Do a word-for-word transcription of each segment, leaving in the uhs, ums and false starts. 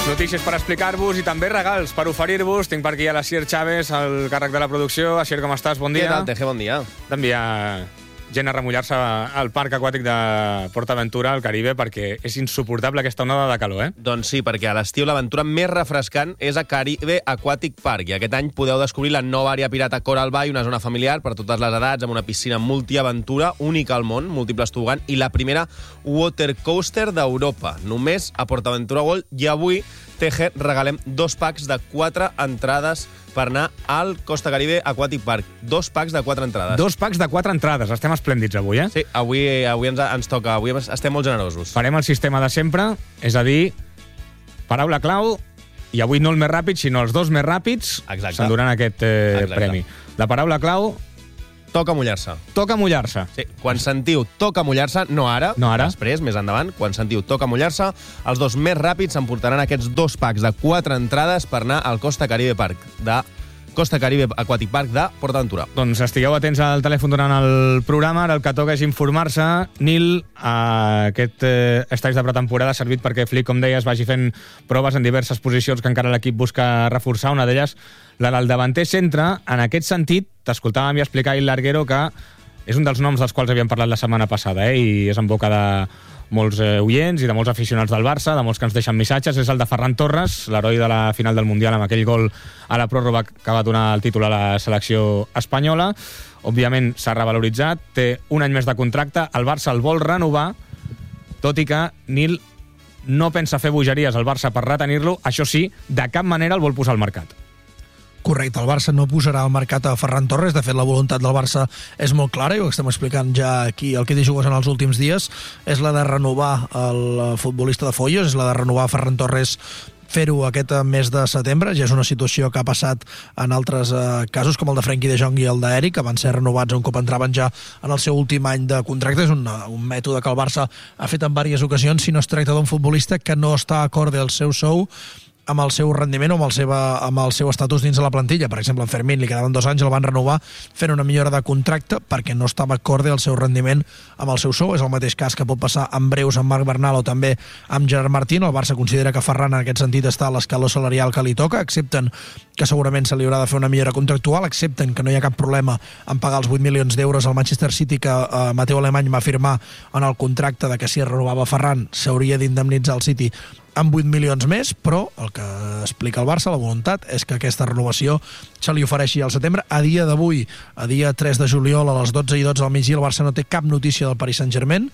Notícies per explicar-vos i també regals per oferir-vos. Tinc per aquí a l'Asier Chávez, al càrrec de la producció. Asier, com estàs? Bon dia. Què tal, Teje? Bon dia. D'enviar gent a remullar-se al parc aquàtic de PortAventura, al Caribe, perquè és insuportable aquesta onada de calor, eh? Doncs sí, perquè a l'estiu l'aventura més refrescant és a Caribe Aquatic Park, i aquest any podeu descobrir la nova àrea pirata Coral Bay, una zona familiar per totes les edats, amb una piscina multiaventura única al món, múltiples tobogans, i la primera water coaster d'Europa, només a PortAventura World. I avui, Teje, regalem dos packs de quatre entrades per anar al Costa Caribe Aquatic Park. Dos packs de quatre entrades. Dos packs de quatre entrades. Estem esplèndids avui, eh? Sí, avui, avui ens, ens toca. Avui estem molt generosos. Farem el sistema de sempre, és a dir, paraula clau, i avui no el més ràpid, sinó els dos més ràpids s'enduran aquest eh, premi. La paraula clau... Toca mullar-se. Toca mullar-se. Sí, quan sentiu toca mullar-se, no ara, no ara, després, més endavant, quan sentiu toca mullar-se, els dos més ràpids s'emportaran aquests dos packs de quatre entrades per anar al Costa Caribe Park, de Costa Caribe Aquatic Park de PortAventura. Doncs estigueu atents al telèfon durant el programa. Ara el que toca és informar-se. Nil, eh, aquest eh, estatge de pretemporada ha servit perquè Flick, com deies, vagi fent proves en diverses posicions que encara l'equip busca reforçar. Una d'elles, la del davanter centre. En aquest sentit, t'escoltàvem i explicar a Larguero que és un dels noms dels quals havíem parlat la setmana passada, eh, i és en boca de molts eh, oients i de molts aficionats del Barça, de molts que ens deixen missatges. És el de Ferran Torres, l'heroi de la final del Mundial amb aquell gol a la pròrroga que va donar el títol a la selecció espanyola. Òbviament s'ha revaloritzat, té un any més de contracte, el Barça el vol renovar, tot i que Nil no pensa fer bogeries al Barça per retenir-lo. Això sí, de cap manera el vol posar al mercat. Correcte, el Barça no posarà al mercat a Ferran Torres. De fet, la voluntat del Barça és molt clara i ho estem explicant ja aquí el que jugues en els últims dies. És la de renovar el futbolista de Foyos, és la de renovar Ferran Torres, fer-ho aquest mes de setembre. Ja és una situació que ha passat en altres eh, casos, com el de Frenkie de Jong i el d'Eric, que van ser renovats un cop entraven ja en el seu últim any de contracte. És un, un mètode que el Barça ha fet en diverses ocasions si no es tracta d'un futbolista que no està acorde al seu sou amb el seu rendiment o amb el, seva, amb el seu estatus dins de la plantilla. Per exemple, en Fermín li quedaven dos anys, el van renovar fent una millora de contracte perquè no estava acorde al seu rendiment amb el seu sou. És el mateix cas que pot passar en breus amb Marc Bernal o també amb Gerard Martín. El Barça considera que Ferran en aquest sentit està a l'escaló salarial que li toca, accepten que segurament se li haurà de fer una millora contractual, accepten que no hi ha cap problema en pagar els vuit milions d'euros al Manchester City que eh, Mateu Alemany va firmar en el contracte de que si es renovava Ferran s'hauria d'indemnitzar el City amb vuit milions més, però el que explica el Barça, la voluntat, és que aquesta renovació se li ofereixi al setembre. A dia d'avui, a dia tres de juliol, a les dotze i dotze del migdia, el Barça no té cap notícia del Paris Saint-Germain,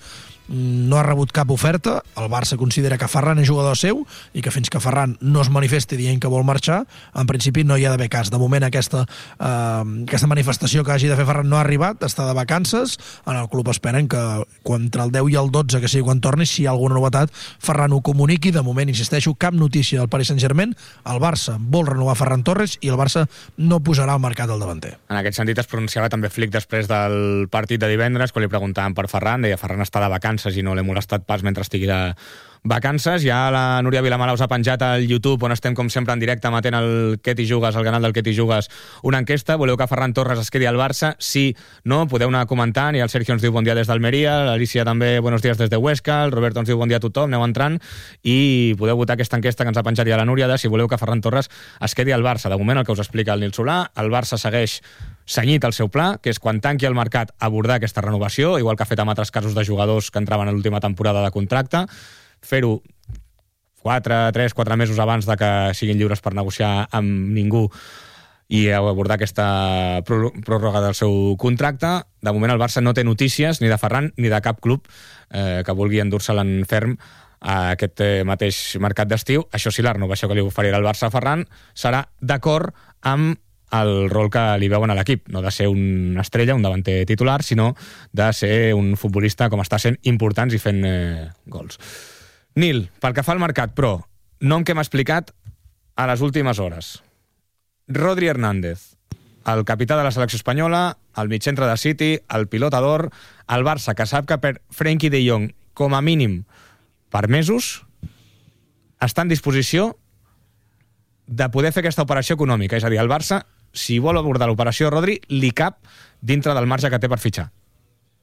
no ha rebut cap oferta. El Barça considera que Ferran és jugador seu i que fins que Ferran no es manifesti dient que vol marxar, en principi no hi ha d'haver cas. De moment aquesta, eh, aquesta manifestació que hagi de fer Ferran no ha arribat, està de vacances. En el club esperen que entre el deu i el dotze, que sigui quan torni, si hi ha alguna novetat, Ferran ho comuniqui. De moment, insisteixo, cap notícia del Paris Saint-Germain. El Barça vol renovar Ferran Torres i el Barça no posarà al mercat el davanter. En aquest sentit es pronunciava també Flick després del partit de divendres, quan li preguntaven per Ferran, deia Ferran està de vacances i no l'he molestat pas mentre estigui de vacances. Ja la Núria Vilamala us ha penjat al YouTube, on estem com sempre en directe emetent el Què t'hi jugues, el canal del Què t'hi jugues, una enquesta. Voleu que Ferran Torres es quedi al Barça? Sí, no? Podeu anar comentant, i el Sergio ens diu bon dia des d'Almeria, l'Alicia també buenos días des de Huesca, el Roberto ens diu bon dia a tothom, aneu entrant, i podeu votar aquesta enquesta que ens ha penjat ja la Núria de si voleu que Ferran Torres es quedi al Barça. De moment el que us explica el Nil Solà, el Barça segueix senyit el seu pla, que és quan tanqui el mercat abordar aquesta renovació, igual que ha fet amb altres casos de jugadors que entraven a l'última temporada de contracte, fer-ho quatre, tres, quatre mesos abans de que siguin lliures per negociar amb ningú i abordar aquesta pròrroga del seu contracte. De moment el Barça no té notícies ni de Ferran ni de cap club eh, que vulgui endur-se'l en ferm a aquest mateix mercat d'estiu. Això sí, la renovació que li oferirà el Barça a Ferran serà d'acord amb el rol que li veuen a l'equip, no de ser una estrella, un davanter titular, sinó de ser un futbolista com està sent importants i fent eh, gols. Nil, pel que fa al mercat, però, nom que m'ha explicat a les últimes hores. Rodri Hernández, el capità de la selecció espanyola, el mitjantre de City, el pilota d'or, el Barça, que sap que per Frenkie de Jong, com a mínim per mesos, està en disposició de poder fer aquesta operació econòmica. És a dir, el Barça, si vol abordar l'operació Rodri, li cap dintre del marge que té per fitxar.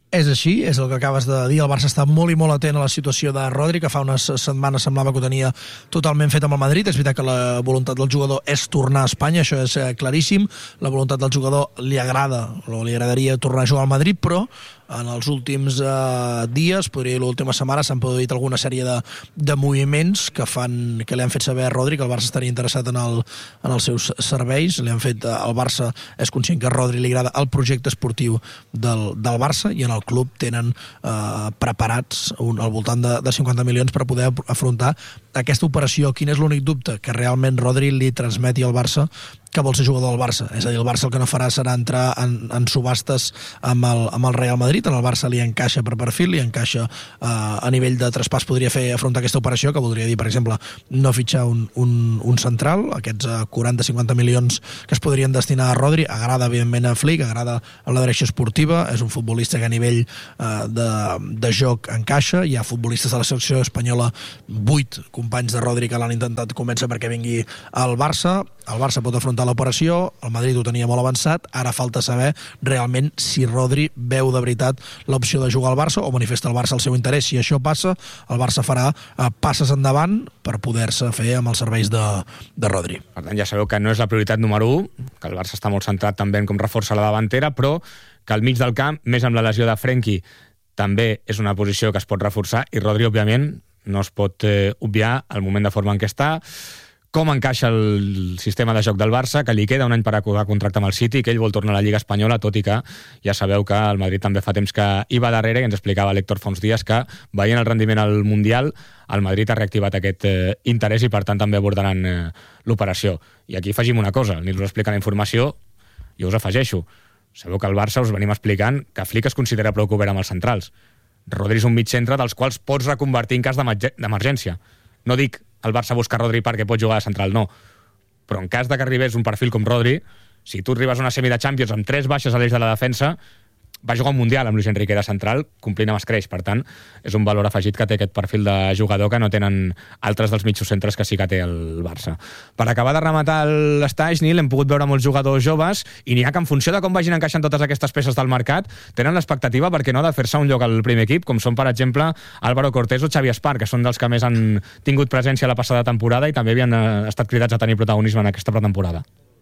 És així, és el que acabes de dir. El Barça està molt i molt atent a la situació de Rodri, que fa unes setmanes semblava que ho tenia totalment fet amb el Madrid. És veritat que la voluntat del jugador és tornar a Espanya, això és claríssim. La voluntat del jugador li agrada, o li agradaria tornar a jugar al Madrid, però en els últims eh, dies, podria dir l'última setmana, s'han produït alguna sèrie de, de moviments que fan que li han fet saber a Rodri que el Barça estaria interessat en, el, en els seus serveis. Li han fet, el Barça és conscient que a Rodri li agrada el projecte esportiu del, del Barça, i en el club tenen eh, preparats un, al voltant de, de cinquanta milions per poder afrontar aquesta operació. Quin és l'únic dubte? Que realment Rodri li transmeti al Barça que vol ser jugador del Barça. És a dir, el Barça el que no farà serà entrar en, en subhastes amb el, amb el Real Madrid. En el Barça li encaixa per perfil, li encaixa eh, a nivell de traspàs, podria fer afrontar aquesta operació, que voldria dir, per exemple, no fitxar un, un, un central. Aquests eh, quaranta a cinquanta milions que es podrien destinar a Rodri agrada, evidentment, a Flick, agrada a la direcció esportiva. És un futbolista que a nivell eh, de, de joc encaixa. Hi ha futbolistes de la selecció espanyola, vuit companys de Rodri, que l'han intentat convèncer perquè vingui al Barça. El Barça pot afrontar l'operació, el Madrid ho tenia molt avançat, ara falta saber realment si Rodri veu de veritat l'opció de jugar al Barça o manifesta al Barça el seu interès. Si això passa, el Barça farà eh, passes endavant per poder-se fer amb els serveis de, de Rodri. Per tant, ja sabeu que no és la prioritat número u, que el Barça està molt centrat també en com reforça la davantera, però que al mig del camp, més amb la lesió de Frenkie, també és una posició que es pot reforçar, i Rodri, òbviament, no es pot eh, obviar el moment de forma en què està, com encaixa el sistema de joc del Barça, que li queda un any per acabar contracte amb el City, que ell vol tornar a la Lliga Espanyola, tot i que ja sabeu que el Madrid també fa temps que hi va darrere, i ens explicava l'Héctor fa uns dies que, veient el rendiment al Mundial, el Madrid ha reactivat aquest eh, interès i, per tant, també abordaran eh, l'operació. I aquí afegim una cosa, ni us explica la informació, jo us afegeixo. Sabeu que al Barça us venim explicant que Flick es considera prou cobert amb els centrals. Rodri és un mig centre dels quals pots reconvertir en cas d'emergència. No dic el Barça busca Rodri perquè pot jugar a central, no. Però en cas de que arribés un perfil com Rodri, si tu arribes a una semi de Champions amb tres baixes a l'eix de la defensa, va jugar un Mundial amb Luis Enrique de central, complint amb escreix. Per tant, és un valor afegit que té aquest perfil de jugador que no tenen altres dels mitjos centres que sí que té el Barça. Per acabar de rematar l'estage, Nil, hem pogut veure molts jugadors joves, i n'hi ha que en funció de com vagin encaixant totes aquestes peces del mercat, tenen l'expectativa, perquè no, de fer-se un lloc al primer equip, com són, per exemple, Álvaro Cortés o Xavi Espar, que són dels que més han tingut presència la passada temporada i també havien estat cridats a tenir protagonisme en aquesta pretemporada.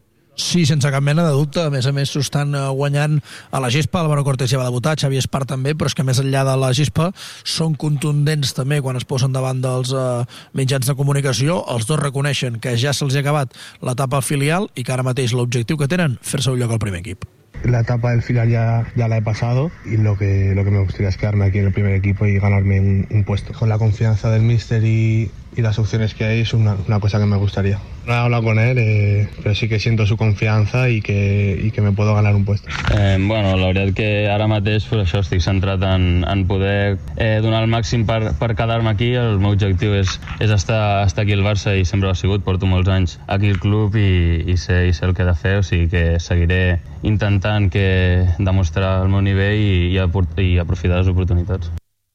Sí, sense cap mena de dubte. A més a més, s'ho estan guanyant a la gespa. Álvaro Cortés ja va debutar, Xavi Espar també, però és que més enllà de la gespa són contundents també quan es posen davant dels uh, mitjans de comunicació. Els dos reconeixen que ja se'ls ha acabat l'etapa filial i que ara mateix l'objectiu que tenen, fer-se un lloc al primer equip. La etapa del filial ya, ya la he pasado, y lo que, lo que me gustaría es quedarme aquí en el primer equipo y ganarme un, un puesto. Con la confianza del míster y, y las opciones que hay, es una, una cosa que me gustaría. No he hablado con él, eh, però sí que siento su confiança i que, i que me puedo ganar un puesto. Eh, bueno, la veritat que ara mateix pues, això estic centrat en, en poder eh, donar el màxim per, per quedar-me aquí. El meu objectiu és, és estar, estar aquí al Barça, i sempre ho ha sigut. Porto molts anys aquí al club i, i, sé, i sé el que he de fer, o sigui que seguiré intentant que demostrar el meu nivell i, i, i aprofitar les oportunitats.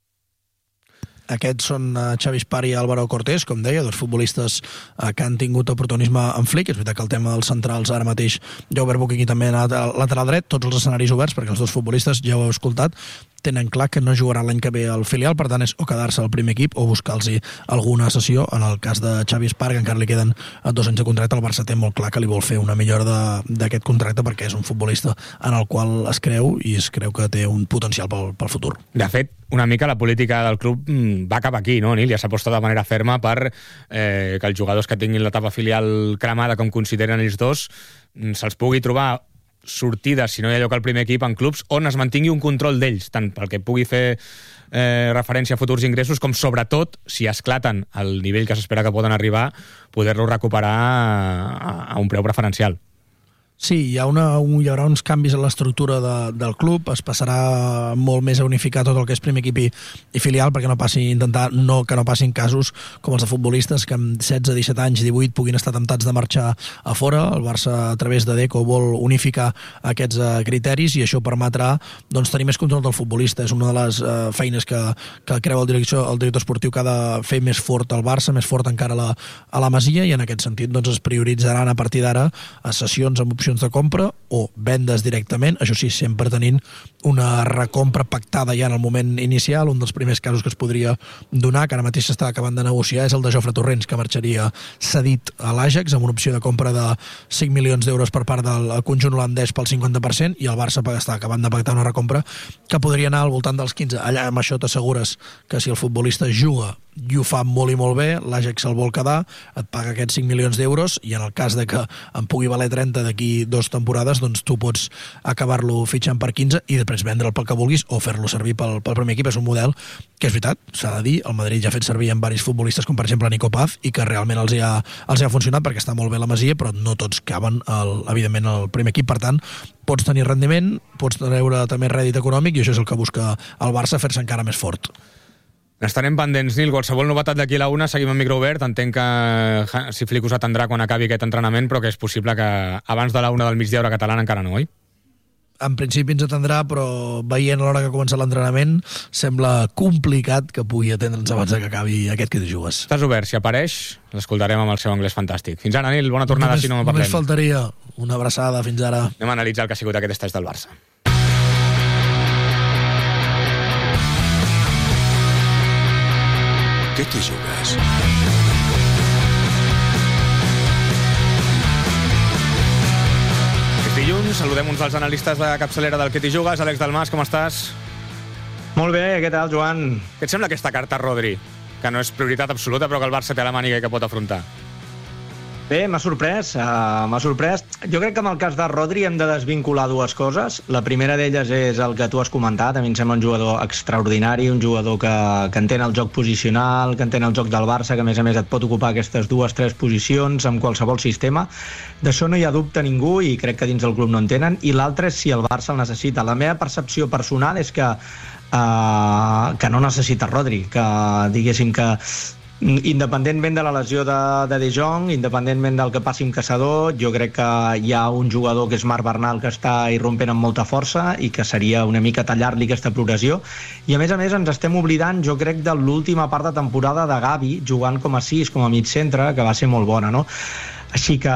Aquests són Xavi Espar i Álvaro Cortés, com deia, dos futbolistes que han tingut oportunisme en Flick. És veritat que el tema dels centrals ara mateix, ja ho veureu aquí també a lateral dret, tots els escenaris oberts, perquè els dos futbolistes, ja ho heu escoltat, tenen clar que no jugaran l'any que ve al filial, per tant és o quedar-se al primer equip o buscar-los alguna sessió. En el cas de Xavi Espar, que encara li queden dos anys de contracte, el Barça té molt clar que li vol fer una millora d'aquest contracte, perquè és un futbolista en el qual es creu i es creu que té un potencial pel, pel futur. De fet, una mica la política del club va cap aquí, no, Nil? Ja s'aposta de manera ferma per eh, que els jugadors que tinguin l'etapa filial cremada, com consideren ells dos, se'ls pugui trobar sortides, si no hi ha lloc al primer equip, en clubs on es mantingui un control d'ells, tant pel que pugui fer eh, referència a futurs ingressos, com sobretot, si esclaten al nivell que s'espera que poden arribar, poder-los recuperar a, a un preu preferencial. Sí, hi, ha una, un, hi haurà uns canvis en l'estructura de, del club, es passarà molt més a unificar tot el que és primer equip i, i filial, perquè no passi, intentar no, que no passin casos com els de futbolistes que amb setze, disset anys, divuit puguin estar temptats de marxar a fora. El Barça, a través de Deco, vol unificar aquests uh, criteris, i això permetrà doncs, tenir més control del futbolista. És una de les uh, feines que, que creu el director, el director esportiu, que ha de fer més fort el Barça, més fort encara a la, a la Masia, i en aquest sentit doncs, es prioritzaran a partir d'ara a sessions amb opcions de compra o vendes directament, això sí, sempre tenint una recompra pactada ja en el moment inicial. Un dels primers casos que es podria donar, que ara mateix s'està acabant de negociar, és el de Jofre Torrents, que marxaria cedit a l'Ajax amb una opció de compra de cinc milions d'euros per part del conjunt holandès pel cinquanta per cent, i el Barça està acabant de pactar una recompra que podria anar al voltant dels quinze. Allà amb això t'assegures que si el futbolista juga i ho fa molt i molt bé, l'Ajax se'l vol quedar, et paga aquests cinc milions d'euros, i en el cas de que en pugui valer trenta d'aquí dues temporades, doncs tu pots acabar-lo fitxant per quinze i després vendre'l pel que vulguis o fer-lo servir pel, pel primer equip. És un model que és veritat, s'ha de dir, el Madrid ja ha fet servir amb diversos futbolistes, com per exemple Nico Paz, i que realment els hi ha, els hi ha funcionat, perquè està molt bé la Masia, però no tots caben, el, evidentment, al primer equip. Per tant, pots tenir rendiment, pots treure també rèdit econòmic, i això és el que busca el Barça, fer-se encara més fort. Estarem pendents, Nil. Qualsevol novetat d'aquí a la una, seguim amb micro obert. Entenc que si Flick us atendrà quan acabi aquest entrenament, però que és possible que abans de la una del migdia hora catalana encara no, oi? En principi ens atendrà, però veient l'hora que ha començat l'entrenament, sembla complicat que pugui atendre'ns abans que acabi aquest que tu jugues. Estàs obert, si apareix, l'escoltarem amb el seu anglès fantàstic. Fins ara, Nil, bona tornada, només, si no parlem. Només faltaria una abraçada, fins ara. Anem a analitzar el que ha sigut aquest estatge del Barça. Què t'hi jugues? És dilluns, saludem uns dels analistes de capçalera del Què t'hi jugues. Àlex Dalmas, com estàs? Molt bé, què tal, Joan? Què et sembla aquesta carta a Rodri? Que no és prioritat absoluta, però que el Barça té a la màniga i que pot afrontar. Bé, m'ha sorprès, uh, m'ha sorprès. Jo crec que en el cas de Rodri hem de desvincular dues coses. La primera d'elles és el que tu has comentat. A mi em sembla un jugador extraordinari, un jugador que, que entén el joc posicional, que entén el joc del Barça, que a més a més et pot ocupar aquestes dues, tres posicions en qualsevol sistema. D'això no hi ha dubte ningú i crec que dins del club no en tenen. I l'altre és si el Barça el necessita. La meva percepció personal és que, uh, que no necessita Rodri, que diguéssim que independentment de la lesió de, de De Jong, independentment del que passi amb Caçador, jo crec que hi ha un jugador que és Marc Bernal que està irrompent amb molta força i que seria una mica tallar-li aquesta progressió. I a més a més ens estem oblidant, jo crec, de l'última part de temporada de Gavi jugant com a sis, com a mig centre, que va ser molt bona, no? Així que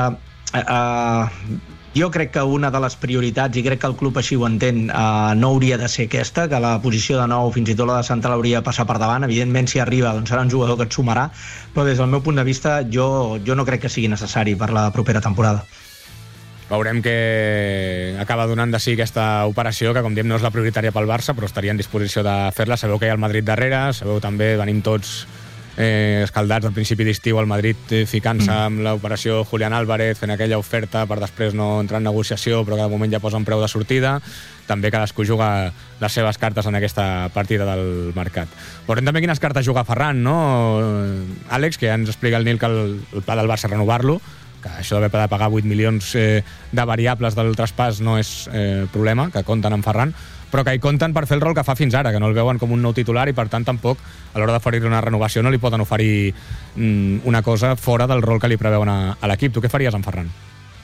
eh, jo crec que una de les prioritats, i crec que el club així ho entén, eh, no hauria de ser aquesta, que la posició de nou, fins i tot la de central, hauria de passar per davant. Evidentment, si arriba, doncs serà un jugador que et sumarà, però des del meu punt de vista jo, jo no crec que sigui necessari per la propera temporada. Veurem que acaba donant de sí aquesta operació, que com diem no és la prioritària pel Barça, però estaria en disposició de fer-la. Sabeu que hi ha el Madrid darrere, sabeu també, venim tots Eh, escaldats al principi d'estiu al Madrid, eh, ficant-se mm. amb l'operació Julián Álvarez, fent aquella oferta per després no entrar en negociació, però que de moment ja posa un preu de sortida. També cadascú juga les seves cartes en aquesta partida del mercat. Veurem també quines cartes juga Ferran, no? Àlex, que ja ens explica el Nil que el, el pla del Barça és renovar-lo, que això d'haver de pagar vuit milions eh, de variables del traspàs no és eh, problema, que compten amb Ferran, però que hi compten per fer el rol que fa fins ara, que no el veuen com un nou titular i per tant tampoc a l'hora d'oferir una renovació no li poden oferir mm, una cosa fora del rol que li preveuen a, a l'equip. Tu què faries amb Ferran?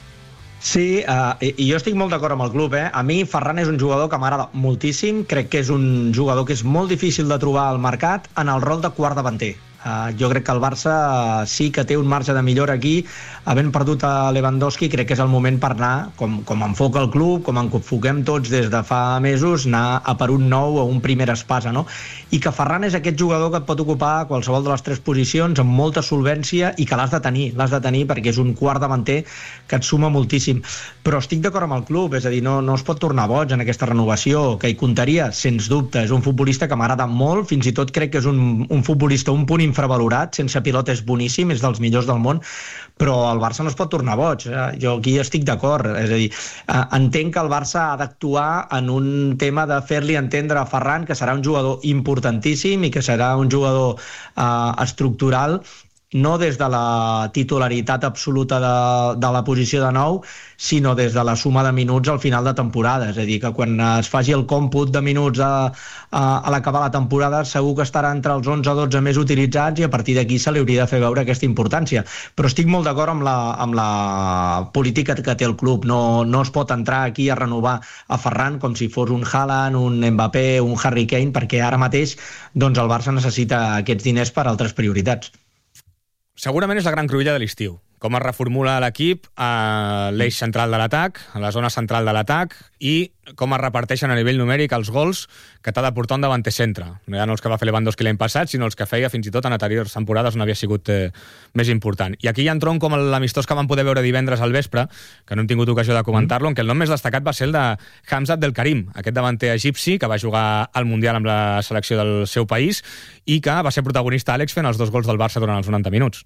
Sí, uh, i, i jo estic molt d'acord amb el club, eh? A mi Ferran és un jugador que m'agrada moltíssim, crec que és un jugador que és molt difícil de trobar al mercat en el rol de quart davanter. Uh, jo crec que el Barça uh, sí que té un marge de millora aquí, havent perdut a Lewandowski, crec que és el moment per anar, com, com enfoca el club, com enfoquem tots des de fa mesos, anar a per un nou o un primer espasa, no? I que Ferran és aquest jugador que et pot ocupar qualsevol de les tres posicions amb molta solvència i que l'has de tenir, l'has de tenir perquè és un quart davanter que et suma moltíssim. Però estic d'acord amb el club, és a dir, no, no es pot tornar boig en aquesta renovació, que hi comptaria, sens dubte, és un futbolista que m'agrada molt, fins i tot crec que és un, un futbolista un punt infravalorat, sense pilota és boníssim, és dels millors del món, però el Barça no es pot tornar boig. Jo aquí estic d'acord, és a dir, entenc que el Barça ha d'actuar en un tema de fer-li entendre a Ferran que serà un jugador importantíssim i que serà un jugador eh, estructural, no des de la titularitat absoluta de, de la posició de nou, sinó des de la suma de minuts al final de temporada. És a dir, que quan es faci el còmput de minuts a, a, a l'acabar la temporada segur que estarà entre els onze o dotze més utilitzats i a partir d'aquí se li hauria de fer veure aquesta importància. Però estic molt d'acord amb la, amb la política que té el club. No, no es pot entrar aquí a renovar a Ferran com si fos un Haaland, un Mbappé, un Harry Kane, perquè ara mateix doncs, el Barça necessita aquests diners per altres prioritats. Segurament és la gran cruïlla de l'estiu, com es reformula l'equip a l'eix central de l'atac, a la zona central de l'atac, i com es reparteixen a nivell numèric els gols que t'ha de portar un davanter centre. No ja no els que va fer Lewandowski l'any passat, sinó els que feia fins i tot en anteriors temporades on havia sigut eh, més important. I aquí hi ha un tronc com l'amistós que vam poder veure divendres al vespre, que no hem tingut ocasió de comentar-lo, en què el nom més destacat va ser el de Hamza Abdelkarim, aquest davanter egipci que va jugar al Mundial amb la selecció del seu país i que va ser protagonista, Àlex, fent els dos gols del Barça durant els noranta minuts.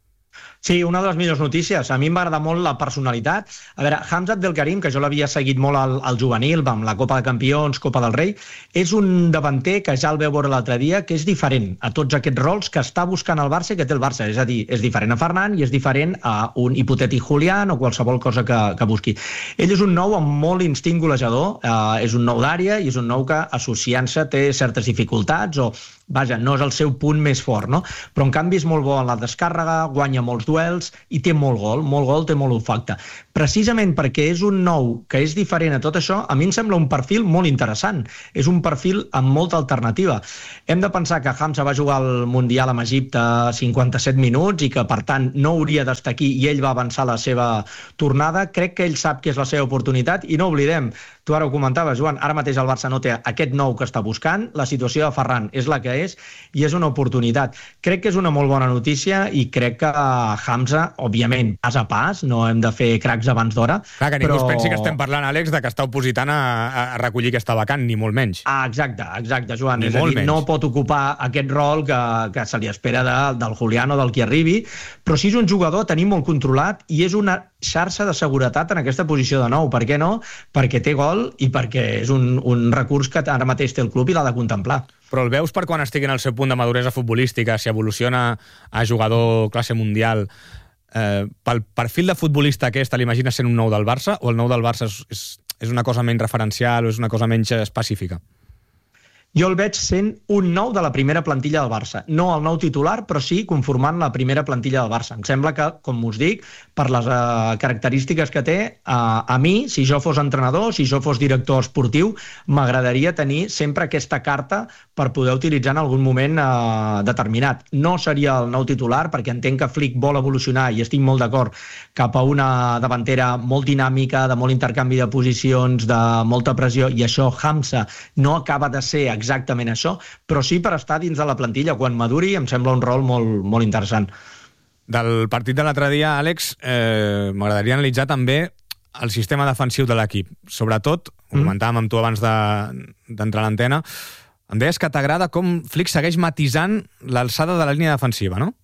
Sí, una de les millors notícies. A mi em va agradar molt la personalitat. A veure, Hamza Abdelkarim, que jo l'havia seguit molt al, al juvenil, amb la Copa de Campions, Copa del Rei, és un davanter que ja el veu veure l'altre dia, que és diferent a tots aquests rols que està buscant el Barça i que té el Barça. És a dir, és diferent a Ferran i és diferent a un hipotètic Julián o qualsevol cosa que, que busqui. Ell és un nou amb molt instint golejador, eh, és un nou d'àrea i és un nou que, associant-se, té certes dificultats o, vaja, no és el seu punt més fort, no? Però en canvi és molt bo en la descàrrega, guanya molts duels i té molt gol, molt gol, té molt olfacte. Precisament perquè és un nou que és diferent a tot això, a mi em sembla un perfil molt interessant. És un perfil amb molta alternativa. Hem de pensar que Hamza va jugar al Mundial amb Egipte cinquanta-set minuts i que, per tant, no hauria d'estar aquí i ell va avançar la seva tornada. Crec que ell sap que és la seva oportunitat i no oblidem, tu ara ho comentaves, Joan, ara mateix el Barça no té aquest nou que està buscant, la situació de Ferran és la que és i és una oportunitat. Crec que és una molt bona notícia i crec que Hamza, òbviament, pas a pas, no hem de fer cracs abans d'hora. Clar, que ningú però... es pensi que estem parlant, Àlex, de que està opositant a, a recollir aquesta vacant, ni molt menys. Ah, exacte, exacte, Joan. Ni és a dir, menys. no pot ocupar aquest rol que, que se li espera de, del Julián o del qui arribi, però sí és un jugador a tenir molt controlat i és una xarxa de seguretat en aquesta posició de nou. Per què no? Perquè té gol i perquè és un, un recurs que ara mateix té el club i l'ha de contemplar. Però el veus per quan estigui en el seu punt de maduresa futbolística, si evoluciona a jugador classe mundial, eh, pel perfil de futbolista aquest, l'imagines sent un nou del Barça, o el nou del Barça és, és, és una cosa menys referencial o és una cosa menys específica? Jo el veig sent un nou de la primera plantilla del Barça. No el nou titular, però sí conformant la primera plantilla del Barça. Em sembla que, com us dic, per les uh, característiques que té, uh, a mi, si jo fos entrenador, si jo fos director esportiu, m'agradaria tenir sempre aquesta carta per poder utilitzar en algun moment uh, determinat. No seria el nou titular, perquè entenc que Flick vol evolucionar, i estic molt d'acord, cap a una davantera molt dinàmica, de molt intercanvi de posicions, de molta pressió, i això Hamza no acaba de ser exactament això, però sí per estar dins de la plantilla. Quan maduri em sembla un rol molt, molt interessant. Del partit de l'altre dia, Àlex, eh, m'agradaria analitzar també el sistema defensiu de l'equip. Sobretot, ho mm. comentàvem amb tu abans d'entrar de, a l'antena, em deies que t'agrada com Flick segueix matisant l'alçada de la línia defensiva, no?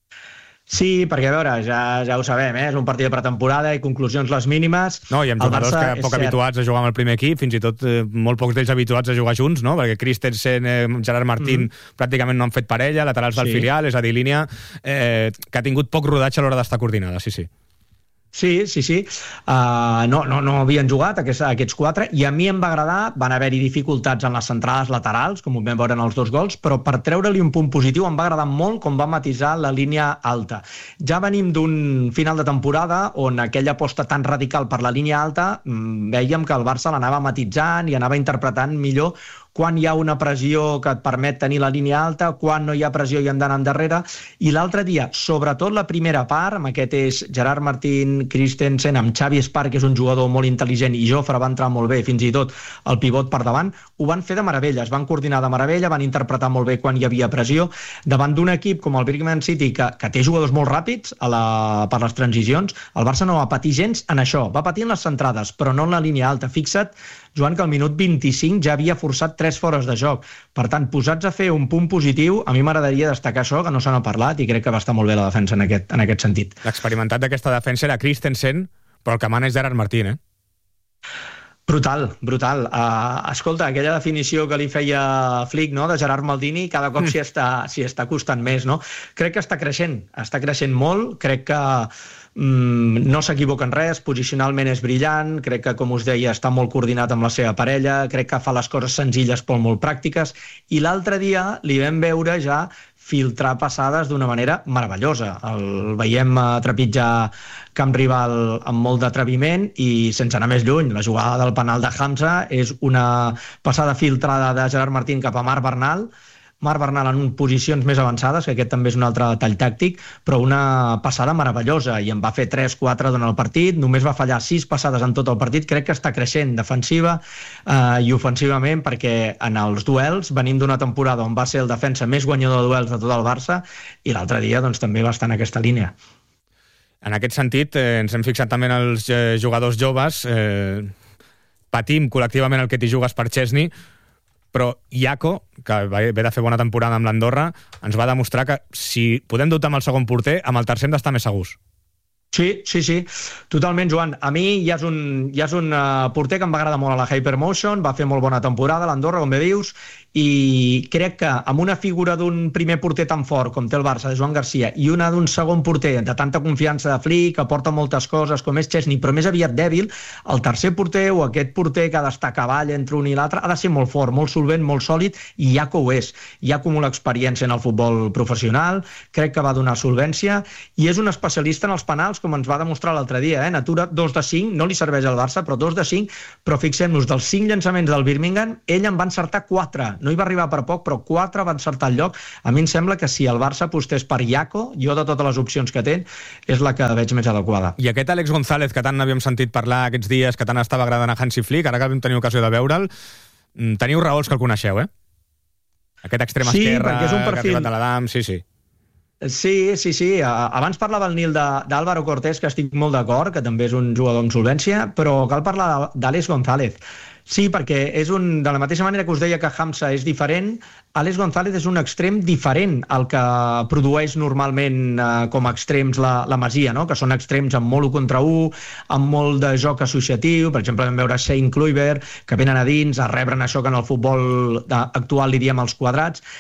Sí, perquè, a veure, ja, ja ho sabem, eh? És un partit de pretemporada i conclusions les mínimes. No, i amb jugadors Barça, que poc habituats a jugar amb el primer equip, fins i tot eh, molt pocs d'ells habituats a jugar junts, no? Perquè Christensen, eh, Gerard Martín mm. pràcticament no han fet parella, laterals del sí. filial, és a dir, línia eh, que ha tingut poc rodatge a l'hora d'estar coordinada, sí, sí. Sí, sí, sí. Uh, no, no, no havien jugat aquests, aquests quatre i a mi em va agradar. Van haver-hi dificultats en les centrades laterals, com ho vam veure en els dos gols, però per treure-li un punt positiu em va agradar molt com va matisar la línia alta. Ja venim d'un final de temporada on aquella aposta tan radical per la línia alta veiem que el Barça l'anava matitzant i anava interpretant millor quan hi ha una pressió que et permet tenir la línia alta, quan no hi ha pressió i hem d'anar endarrere. I l'altre dia, sobretot la primera part, amb aquest és Gerard Martín, Christensen, amb Xavi Espark, que és un jugador molt intel·ligent, i Jofre va entrar molt bé, fins i tot el pivot per davant, ho van fer de meravella, es van coordinar de meravella, van interpretar molt bé quan hi havia pressió, davant d'un equip com el Birmingham City, que, que té jugadors molt ràpids a la, per les transicions. El Barça no va patir gens en això, va patir en les centrades, però no en la línia alta. Fixa't, Joan, que al minut vint-i-cinc ja havia forçat tres fores de joc. Per tant, posats a fer un punt positiu, a mi m'agradaria destacar això, que no se n'ha parlat, i crec que va estar molt bé la defensa en aquest, en aquest sentit. L'experimentat d'aquesta defensa era Christensen, però el que mana és Gerard Martín, eh? Brutal, brutal. Uh, escolta, aquella definició que li feia Flick, no?, de Gerard Maldini, cada cop mm. s'hi està, s'hi està costant més, no? Crec que està creixent, està creixent molt, crec que mm, no s'equivoca en res, posicionalment és brillant, crec que, com us deia, està molt coordinat amb la seva parella, crec que fa les coses senzilles però molt pràctiques, i l'altre dia li vam veure ja filtrar passades d'una manera meravellosa. El veiem trepitjar camp rival amb molt d'atreviment i sense anar més lluny. La jugada del penal de Hamza és una passada filtrada de Gerard Martín cap a Marc Bernal, Marc Bernal en posicions més avançades, que aquest també és un altre tall tàctic, però una passada meravellosa, i en va fer tres quatre durant el partit, només va fallar sis passades en tot el partit. Crec que està creixent defensiva eh, i ofensivament, perquè en els duels venim d'una temporada on va ser el defensa més guanyador de duels de tot el Barça, i l'altre dia doncs, també va estar en aquesta línia. En aquest sentit, eh, ens hem fixat també en els eh, jugadors joves. Eh, patim col·lectivament el que t'hi jugues per Chesney, però Iaco, que ve de fer bona temporada amb l'Andorra, ens va demostrar que si podem dubtar amb el segon porter, amb el tercer hem d'estar més segurs. Sí, sí, sí, totalment, Joan. A mi ja és un, ja és un uh, porter que em va agradar molt a la Hypermotion, va fer molt bona temporada a l'Andorra, com bé dius, i crec que amb una figura d'un primer porter tan fort com té el Barça, de Joan Garcia, i una d'un segon porter de tanta confiança de Flick, que aporta moltes coses, com és Chesney, però més aviat dèbil, el tercer porter o aquest porter que ha d'estar a cavall entre un i l'altre ha de ser molt fort, molt solvent, molt sòlid, i Iaco ho és. Ja acumula experiència en el futbol professional, crec que va donar solvència, i és un especialista en els penals, com ens va demostrar l'altre dia, eh? Natura dos de cinc, no li serveix al Barça, però dos de cinc, però fixem-nos, dels cinc llançaments del Birmingham, ell en va encertar quatre. No hi va arribar per poc, però quatre va encertar el lloc. A mi em sembla que si el Barça apostés per Iaco, jo de totes les opcions que té, és la que veig més adequada. I aquest Àlex González, que tant n'havíem sentit parlar aquests dies, que tant estava agradant a Hansi Flick, ara que vam tenir ocasió de veure'l, teniu raons que el coneixeu, eh? Aquest extrem sí, esquerra, és un perfil... que ha arribat a l'Adam, sí, sí. Sí, sí, sí. Abans parlava el Nil d'Álvaro Cortés, que estic molt d'acord, que també és un jugador amb solvència, però cal parlar d'Àlex González. Sí, perquè és un, de la mateixa manera que us deia que Hamza és diferent, Àlex González és un extrem diferent al que produeix normalment eh, com a extrems la, la Masia, no? Que són extrems amb molt u contra u, amb molt de joc associatiu. Per exemple, vam veure Shane Kluivert, que venen a dins a rebre'n això que en el futbol actual li diem els quadrats.